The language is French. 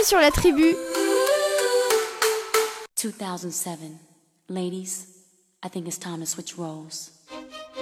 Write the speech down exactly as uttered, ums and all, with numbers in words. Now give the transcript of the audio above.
sur la tribu. two thousand seven. Ladies, I think it's time to switch roles.